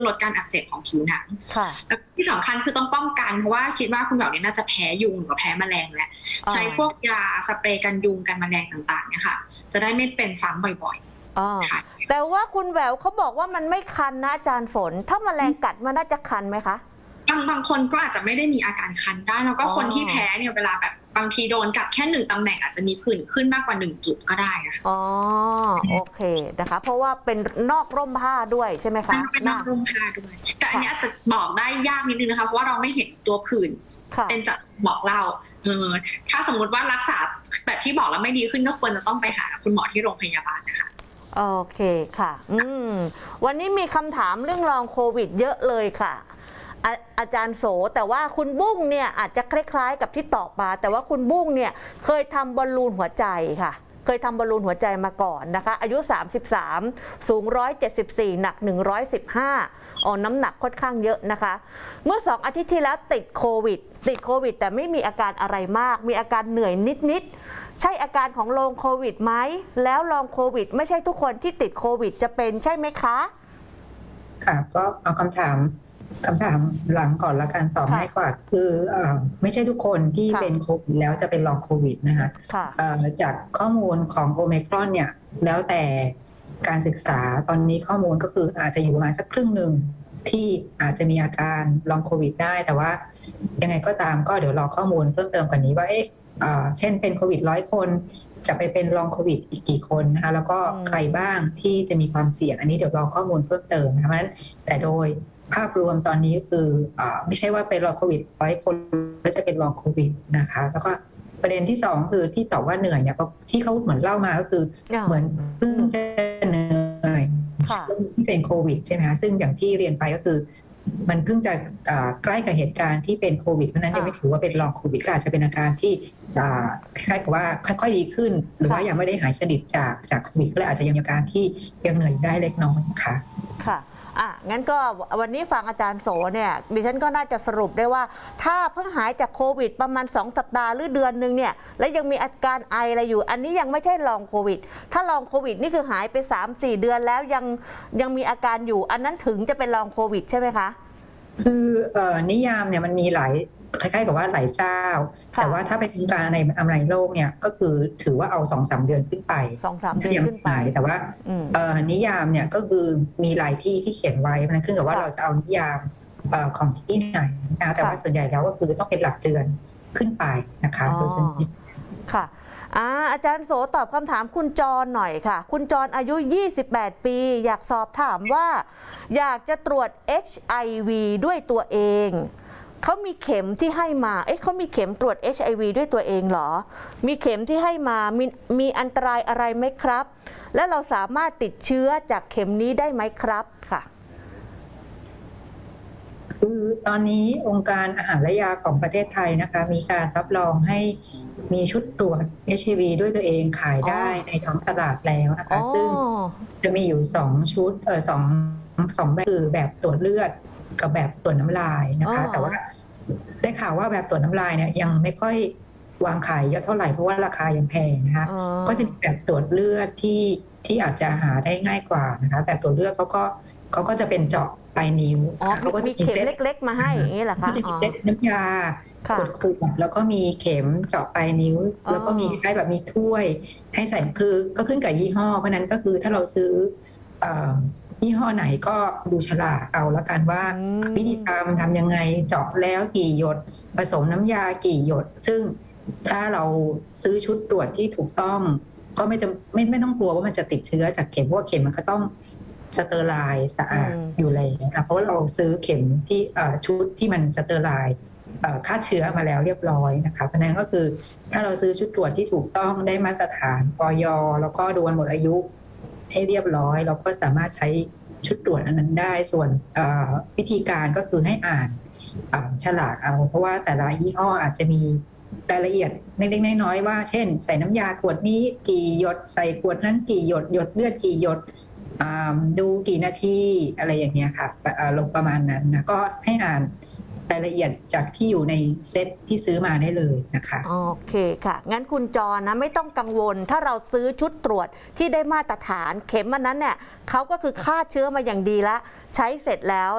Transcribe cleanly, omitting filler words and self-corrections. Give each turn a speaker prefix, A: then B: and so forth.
A: ลดการอักเสบของผิวหนัง
B: และ
A: ที่สำคัญคือต้องป้องกันเพราะว่าคิดว่าคุณแบบนี้น่าจะแพ้ยุงหรือแพ้แมลงแหละใช้พวกยาสเปรย์กันยุงกันแมลงต่างๆเนี่ยค่ะจะได้ไม่เป็นซ้ำบ่อย
B: ๆแต่ว่าคุณแหววเขาบอกว่ามันไม่คันนะอาจารย์ฝนถ้าแมลงกัดมันน่าจะคันไหมคะ
A: บางคนก็อาจจะไม่ได้มีอาการคันได้แล้วก็คนที่แพ้เนี่ยเวลาแบบบางทีโดนกัดแค่1 ตำแหน่งอาจจะมีผื่นขึ้นมากกว่า1 จุดก็ได้นะคะ
B: โอเคนะคะเพราะว่าเป็นนอกร่มผ้าด้วยใช่ไหมคะ
A: เป็นนอกร่มผ้าด้วยแต่อันนี้อาจจะบอกได้ยากนิดนึงนะคะเพราะว่าเราไม่เห็นตัวผื่นเป็นจะบอกเราถ้าสมมุติว่ารักษาแบบที่บอกแล้วไม่ดีขึ้นก็ควรจะต้องไปหาคุณหมอที่โรงพยาบาลนะคะ
B: โอเคค่ะวันนี้มีคำถามเรื่องลองโควิดเยอะเลยค่ะอาจารย์โสแต่ว่าคุณบุ้งเนี่ยอาจจะคล้ายๆกับที่ตอบมาแต่ว่าคุณบุ้งเนี่ยเคยทำบอลลูนหัวใจค่ะเคยทำบอลลูนหัวใจมาก่อนนะคะอายุ33สูง174หนัก115น้ำหนักค่อนข้างเยอะนะคะเมื่อ2 อาทิตย์ที่แล้วติดโควิดแต่ไม่มีอาการอะไรมากมีอาการเหนื่อยนิดใช่อาการของลองโควิดไหมแล้วลองโควิดไม่ใช่ทุกคนที่ติดโควิดจะเป็นใช่ไหมคะ
C: ค่ะก็เอาคำถามหลังก่อนละกันตอบง่ายกว่าคือไม่ใช่ทุกคนที่เป็นโควิดแล้วจะเป็นลองโควิดนะคะจากข้อมูลของโอไมครอนเนี่ยแล้วแต่การศึกษาตอนนี้ข้อมูลก็คืออาจจะอยู่ประมาณสักครึ่งหนึ่งที่อาจจะมีอาการลองโควิดได้แต่ว่ายังไงก็ตามก็เดี๋ยวรอข้อมูลเพิ่มเติมกว่านี้ว่าเช่นเป็นโควิด100 คนจะไปเป็นลองโควิดอีกกี่คนนะคะแล้วก็ใครบ้างที่จะมีความเสี่ยงอันนี้เดี๋ยวรอข้อมูลเพิ่มเติมนะคะเพราะฉะนั้นแต่โดยภาพรวมตอนนี้คือไม่ใช่ว่าเป็นลองโควิด100 คนแล้วจะเป็นลองโควิดนะคะแล้วก็ประเด็นที่2คือที่ตอบว่าเหนื่อยเนี่ยที่เขาเหมือนเล่ามาก็คือเหมือนเพิ่งจะเหนื่อยที่เป็นโควิดใช่ไหมคะซึ่งอย่างที่เรียนไปก็คือมันเพิ่งจะใกล้กับเหตุการณ์ที่เป็นโควิดเพราะนั้นยังไม่ถือว่าเป็นลองโควิดก็อาจจะเป็นอาการที่คล้ายๆกับว่าค่อยๆดีขึ้นหรือว่ายังไม่ได้หายสนิทจากโควิดก็เลยอาจจะยังมีอาการที่ยังเหนื่อยได้เล็กน้อยค่ะ
B: งั้นก็วันนี้ฟังอาจารย์โสเนี่ยดิฉันก็น่าจะสรุปได้ว่าถ้าเพิ่งหายจากโควิดประมาณ2 สัปดาห์หรือเดือนนึงเนี่ยและยังมีอาการไออะไรอยู่อันนี้ยังไม่ใช่ลองโควิดถ้าลองโควิดนี่คือหายไป 3-4 เดือนแล้วยังมีอาการอยู่อันนั้นถึงจะเป็นลองโควิดใช่ไหมคะ
C: คือนิยามเนี่ยมันมีหลายคล้ายๆกับว่าหลายเจ้าแต่ว่าถ้าเป็นการในโลกเนี่ยก็คือถือว่าเอา 2-3 เดือนขึ้นไป
B: 2-3 เดือนขึ้นไป
C: แต่ว่านิยามเนี่ยก็คือมีหลายที่ที่เขียนไว้มันขึ้นกับว่าเราจะเอานิยามของที่ไหนนะแต่ว่าส่วนใหญ่แล้วก็คือต้องเป็นหลักเดือนขึ้นไปนะคะโดยเฉพาะ
B: ค่ะอาจารย์โสตอบคำถามคุณจรหน่อยค่ะคุณจรอายุ28 ปีอยากสอบถามว่าอยากจะตรวจ HIV ด้วยตัวเองเขามีเข็มที่ให้มาเขามีเข็มตรวจ HIV ด้วยตัวเองเหรอมีเข็มที่ให้มามีอันตรายอะไรไหมครับและเราสามารถติดเชื้อจากเข็มนี้ได้ไหมครับค่ะ
C: คือตอนนี้องค์การอาหารและยาของประเทศไทยนะคะมีการรับรองให้มีชุดตรวจ HIV ด้วยตัวเองขายได้ในท้องตลาดแล้วนะคะซึ่งจะมีอยู่2 ชุด2 แบบคือแบบตรวจเลือดกับแบบตรวจน้ำลายนะคะแต่ว่าได้ข่าวว่าแบบตรวจน้ำลายเนี่ยยังไม่ค่อยวางขายเยอะเท่าไหร่เพราะว่าราคายังแพงนะคะก็จะมีแบบตรวจเลือดที่อาจจะหาได้ง่ายกว่านะคะแบบตรวจเลือดเขาก็จะเป็นเจาะปลายนิ้ว
B: เขาก็จะมีเข็มเล็กๆมาให้อย่างนี้แหละค่ะ
C: ก็จะมีเซตน้ำยาขวดแล้วก็มีเข็มเจาะปลายนิ้วแล้วก็มีคล้ายแบบมีถ้วยให้ใส่คือก็ขึ้นกับยี่ห้อเพราะนั้นก็คือถ้าเราซื้อยี่ห้อไหนก็ดูฉลากเอาละกันว่าวิธีทำยังไงเจาะแล้วกี่หยดผสมน้ำยากี่หยดซึ่งถ้าเราซื้อชุดตรวจที่ถูกต้องก็ไม่ต้องกลัวว่ามันจะติดเชื้อจากเข็มเพราะว่าเข็มมันก็ต้องสเตอร์ไลน์สะอาดอยู่เลยนะคะเพราะว่าเราซื้อเข็มที่ชุดที่มันสเตอร์ไลน์ฆ่าเชื้อมาแล้วเรียบร้อยนะคะเพราะนั้นก็คือถ้าเราซื้อชุดตรวจที่ถูกต้องได้มาตรฐานอย.แล้วก็ดูวันหมดอายุให้เรียบร้อยเราก็สามารถใช้ชุดตรวจอันนั้นได้ส่วนวิธีการก็คือให้อ่านฉลากเอาเพราะว่าแต่ละยี่ห้ออาจจะมีรายละเอียดเล็กๆน้อยๆว่าเช่นใส่น้ำยาขวดนี้กี่หยดใส่ขวดนั้นกี่หยดหยดเลือดกี่หยดดูกี่นาทีอะไรอย่างเงี้ยค่ะลงประมาณนั้นนะก็ให้อ่านรายละเอียดจากที่อยู่ในเซตที่ซื้อมาได้เลยนะคะ
B: โอเคค่ะงั้นคุณจรนะไม่ต้องกังวลถ้าเราซื้อชุดตรวจที่ได้มาตรฐานเข็มมันนั้นเนี่ยเขาก็คือฆ่าเชื้อมาอย่างดีแล้วใช้เสร็จแล้ว